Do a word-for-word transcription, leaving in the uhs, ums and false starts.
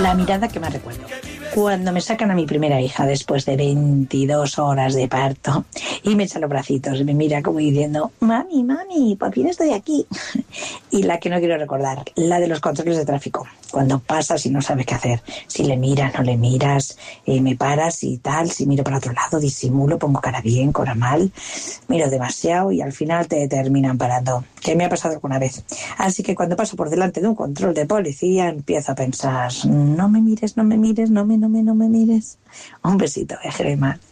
La mirada que más recuerdo. Cuando me sacan a mi primera hija después de veintidós horas de parto y me echa los bracitos y me mira como diciendo, mami, mami, por fin estoy aquí. Y la que no quiero recordar, la de los controles de tráfico. Cuando pasas y no sabes qué hacer. Si le miras, no le miras, eh, me paras y tal. Si miro para otro lado, disimulo, pongo cara bien, cara mal. Miro demasiado y al final te terminan parando. Que me ha pasado alguna vez. Así que cuando paso por delante de un control de policía empiezo a pensar, no me mires, no me mires, no me, no me, no me mires. Un besito, Ejrema.